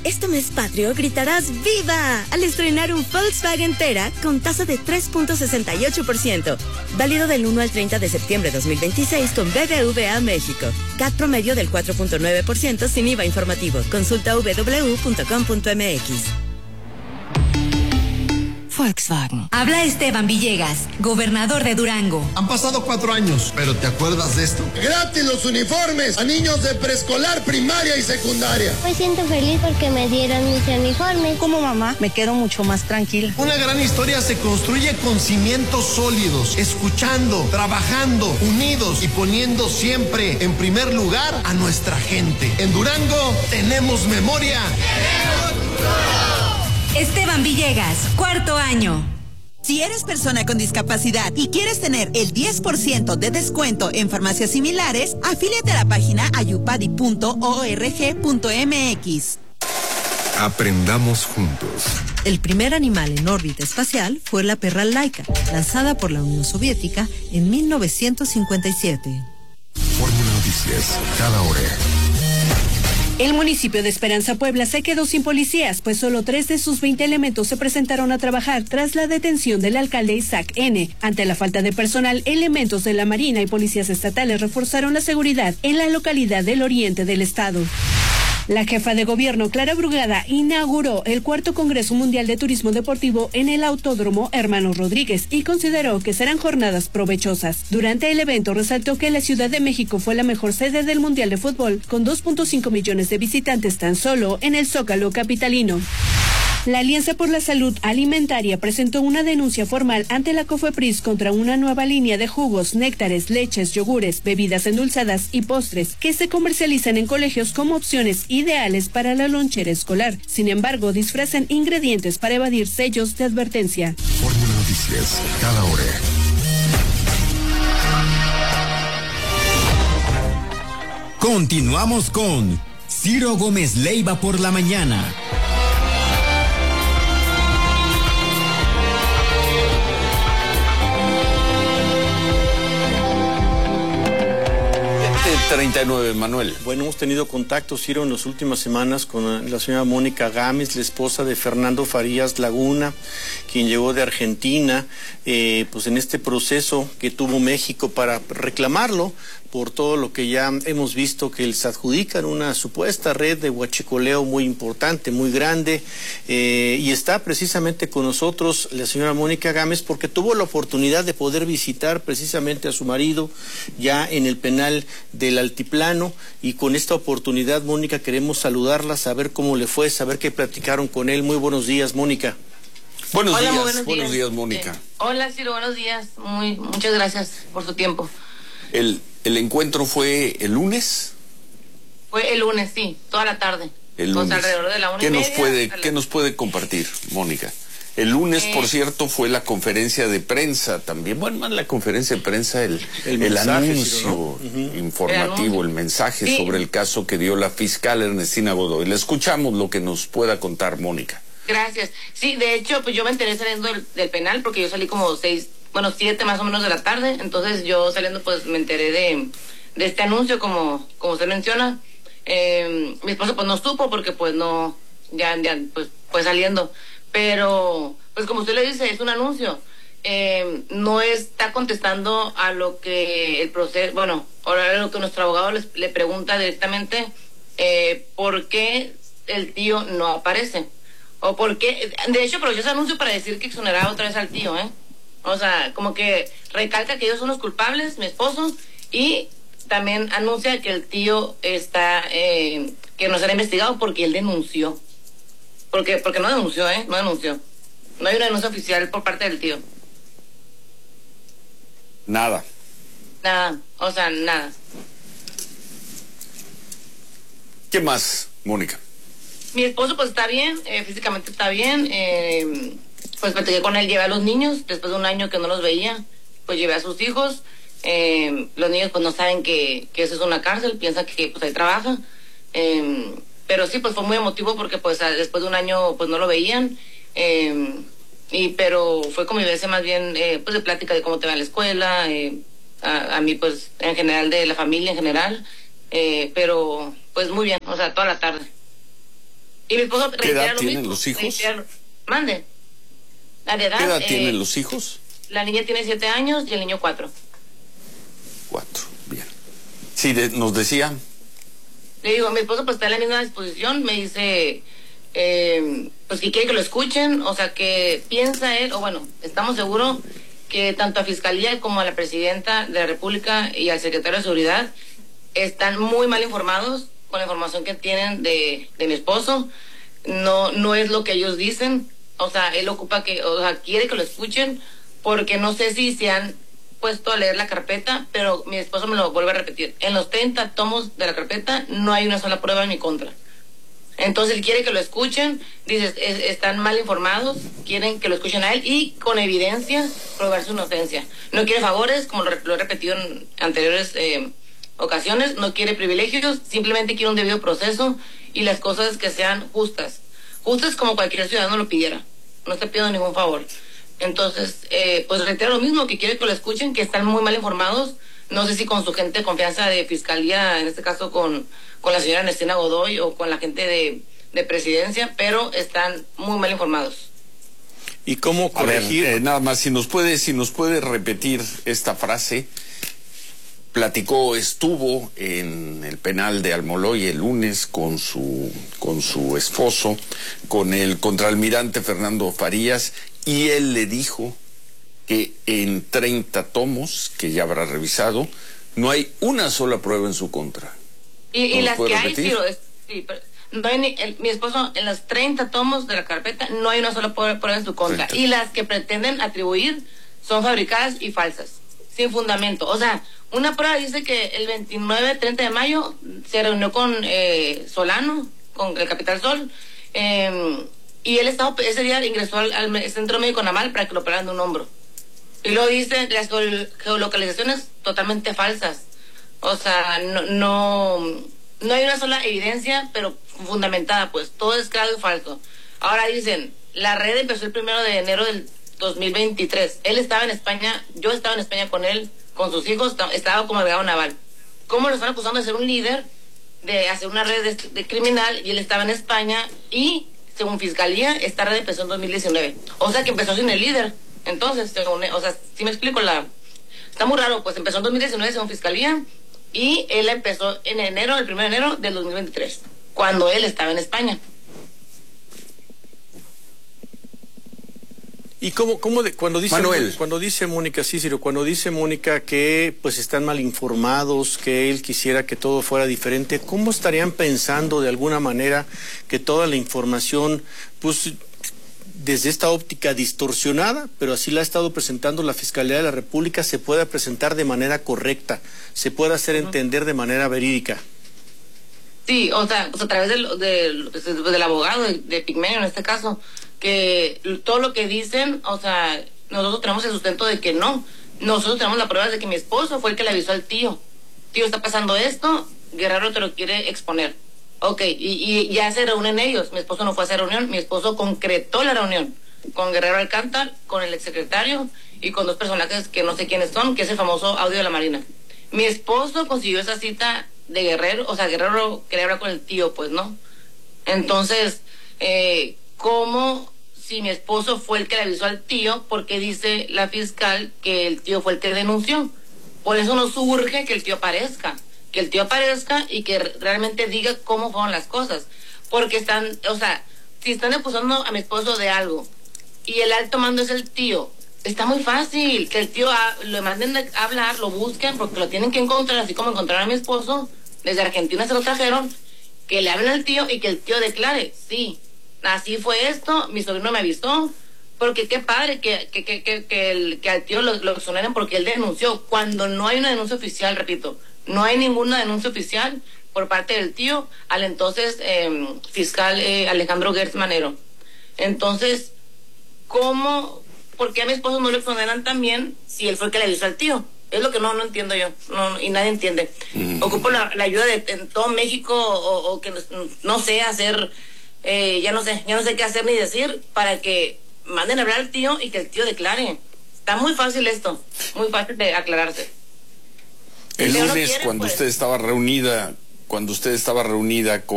Este mes patrio gritarás ¡Viva! Al estrenar un Volkswagen Tera con tasa de 3.68%. Válido del 1 al 30 de septiembre de 2026 con BBVA México. CAT promedio del 4.9% sin IVA informativo. Consulta www.com.mx. Volkswagen. Habla Esteban Villegas, gobernador de Durango. Han pasado 4 años, pero ¿te acuerdas de esto? Gratis los uniformes a niños de preescolar, primaria y secundaria. Me siento feliz porque me dieron mis uniformes. Como mamá, me quedo mucho más tranquila. Una gran historia se construye con cimientos sólidos, escuchando, trabajando, unidos y poniendo siempre en primer lugar a nuestra gente. En Durango tenemos memoria. ¡Tenemos futuro! Esteban Villegas, 4º año. Si eres persona con discapacidad y quieres tener el 10% de descuento en farmacias similares, afíliate a la página ayupadi.org.mx. Aprendamos juntos. El primer animal en órbita espacial fue la perra Laika, lanzada por la Unión Soviética en 1957. Fórmula Noticias, cada hora. El municipio de Esperanza, Puebla, se quedó sin policías, pues solo 3 de sus 20 elementos se presentaron a trabajar tras la detención del alcalde Isaac N. Ante la falta de personal, elementos de la Marina y policías estatales reforzaron la seguridad en la localidad del oriente del estado. La jefa de gobierno, Clara Brugada, inauguró el 4º Congreso Mundial de Turismo Deportivo en el Autódromo Hermanos Rodríguez y consideró que serán jornadas provechosas. Durante el evento resaltó que la Ciudad de México fue la mejor sede del Mundial de Fútbol, con 2.5 millones de visitantes tan solo en el Zócalo capitalino. La Alianza por la Salud Alimentaria presentó una denuncia formal ante la COFEPRIS contra una nueva línea de jugos, néctares, leches, yogures, bebidas endulzadas y postres que se comercializan en colegios como opciones ideales para la lonchera escolar. Sin embargo, disfrazan ingredientes para evadir sellos de advertencia. Fórmula Noticias, cada hora. Continuamos con Ciro Gómez Leiva por la mañana. 39, Manuel. Bueno, hemos tenido contacto, Ciro, en las últimas semanas con la señora Mónica Gámez, la esposa de Fernando Farías Laguna, quien llegó de Argentina, pues en este proceso que tuvo México para reclamarlo por todo lo que ya hemos visto que les adjudican una supuesta red de huachicoleo muy importante, muy grande, y está precisamente con nosotros la señora Mónica Gámez porque tuvo la oportunidad de poder visitar precisamente a su marido ya en el penal del Altiplano, y con esta oportunidad, Mónica, queremos saludarla, saber cómo le fue, saber qué platicaron con él. Muy buenos días, Mónica. Buenos Hola, días, buenos días, Mónica. Hola, Ciro, buenos días. Muchas gracias por su tiempo. ¿El encuentro fue el lunes? Fue el lunes, sí, toda la tarde. El lunes. Alrededor de la 1:30. ¿Qué nos puede compartir, Mónica? El lunes, por cierto, fue la conferencia de prensa también. Bueno, más la conferencia de prensa, el mensaje, ¿no? anuncio informativo, el mensaje sobre el caso que dio la fiscal Ernestina Godoy. Le escuchamos lo que nos pueda contar, Mónica. Gracias. Sí, de hecho, pues yo me enteré saliendo del penal porque yo salí como 7 más o menos de la tarde. Entonces yo saliendo pues me enteré de este anuncio como usted menciona. Mi esposo pues no supo porque pues no, ya pues saliendo. Pero, pues como usted le dice, es un anuncio. No está contestando a lo que el proceso, bueno, ahora lo que nuestro abogado le pregunta directamente, ¿por qué el tío no aparece? O por qué, de hecho, aprovechó ese anuncio para decir que exoneraba otra vez al tío, O sea, como que recalca que ellos son los culpables, mi esposo, y también anuncia que el tío está, que no será investigado porque él denunció. Porque no denunció, no denunció. No hay una denuncia oficial por parte del tío. Nada. Nada, o sea, nada. ¿Qué más, Mónica? Mi esposo pues está bien, físicamente está bien. Pues platiqué con él, llevé a los niños, después de un año que no los veía, pues llevé a sus hijos. Los niños pues no saben que eso es una cárcel, piensan que pues ahí trabaja. Pero sí, pues fue muy emotivo porque pues después de un año pues no lo veían, pero fue convivencia más bien pues de plática de cómo te va en la escuela, a mí pues en general de la familia en general, pero pues muy bien, o sea, toda la tarde. Y mi esposo ¿Qué edad tienen los hijos? Mande. ¿Qué edad tienen los hijos? La niña tiene 7 años y el niño 4. 4, bien. Sí, nos decía. Le digo, mi esposo pues está en la misma disposición, me dice, pues que quiere que lo escuchen, o sea, que piensa él, o bueno, estamos seguros que tanto a Fiscalía como a la Presidenta de la República y al Secretario de Seguridad están muy mal informados con la información que tienen de mi esposo. No es lo que ellos dicen, o sea, él ocupa quiere que lo escuchen, porque no sé si se han puesto a leer la carpeta, pero mi esposo me lo vuelve a repetir. En los 30 tomos de la carpeta no hay una sola prueba en mi contra. Entonces él quiere que lo escuchen, dice, están mal informados, quieren que lo escuchen a él y con evidencia probar su inocencia. No quiere favores, como lo he repetido en anteriores ocasiones, no quiere privilegios, simplemente quiere un debido proceso y las cosas que sean justas. Justas como cualquier ciudadano lo pidiera. No estoy pidiendo ningún favor. Entonces, pues reitero lo mismo, que quiere que lo escuchen, que están muy mal informados. No sé si con su gente de confianza de Fiscalía, en este caso con la señora Ernestina Godoy o con la gente de Presidencia, pero están muy mal informados. ¿Y cómo corregir? A ver, nada más, si nos puede repetir esta frase. Estuvo en el penal de Almoloy el lunes con su esposo, con el contraalmirante Fernando Farías, y él le dijo que en 30 tomos, que ya habrá revisado, no hay una sola prueba en su contra. Y las que hay, sí, pero no hay mi esposo, en los 30 tomos de la carpeta, no hay una sola prueba en su contra. 30. Y las que pretenden atribuir son fabricadas y falsas, sin fundamento. O sea, una prueba dice que el 29-30 de mayo se reunió con Solano, con el Capital Sol, y él ese día ingresó al centro médico Namal para que lo operaran de un hombro. Y luego dice las geolocalizaciones totalmente falsas. O sea, no hay una sola evidencia, pero fundamentada, pues todo es claro y falso. Ahora dicen, la red empezó el 1 de enero del 2023. Él estaba en España, yo estaba en España con él, con sus hijos, estaba como agregado naval. ¿Cómo lo están acusando de ser un líder, de hacer una red de criminal, y él estaba en España, y según Fiscalía, esta red empezó en 2019? O sea que empezó sin el líder. Entonces, o sea, si me explico, está muy raro, pues empezó en 2019 según Fiscalía, y él empezó el 1 de enero del 2023, cuando él estaba en España. ¿Y cuando dice Manuel? Cuando dice Mónica, sí, Ciro, cuando dice Mónica que pues están mal informados, que él quisiera que todo fuera diferente, ¿cómo estarían pensando de alguna manera que toda la información, pues desde esta óptica distorsionada, pero así la ha estado presentando la Fiscalía de la República, se pueda presentar de manera correcta, se pueda hacer entender de manera verídica? Sí, o sea, pues a través del abogado de Pigmenio en este caso, que todo lo que dicen, o sea, nosotros tenemos el sustento de que no. Nosotros tenemos la prueba de que mi esposo fue el que le avisó al tío. Tío, está pasando esto, Guerrero te lo quiere exponer. Ok, y ya se reúnen ellos. Mi esposo no fue a esa reunión, mi esposo concretó la reunión con Guerrero Alcántara, con el exsecretario y con 2 personajes que no sé quiénes son, que es el famoso audio de la Marina. Mi esposo consiguió esa cita de Guerrero, o sea, Guerrero quería hablar con el tío, pues, ¿no? Entonces, ¿cómo, si mi esposo fue el que le avisó al tío, porque dice la fiscal que el tío fue el que denunció? Por eso nos urge que el tío aparezca y que realmente diga cómo fueron las cosas, porque están, o sea, si están acusando a mi esposo de algo y el alto mando es el tío, está muy fácil que el tío lo manden a hablar, lo busquen, porque lo tienen que encontrar, así como encontraron a mi esposo, desde Argentina se lo trajeron, que le hablen al tío y que el tío declare, sí, así fue esto, mi sobrino me avisó, porque qué padre que al tío lo exoneren porque él denunció, cuando no hay una denuncia oficial, repito, no hay ninguna denuncia oficial por parte del tío al entonces fiscal Alejandro Gertz Manero. Entonces, ¿por qué a mi esposo no lo exoneran también si él fue el que le avisó al tío? Es lo que no entiendo yo, y nadie entiende. Ocupo la ayuda en todo México, o que no sé hacer, ya no sé qué hacer ni decir, para que manden a hablar al tío y que el tío declare. Está muy fácil esto, muy fácil de aclararse. El lunes, cuando usted estaba reunida con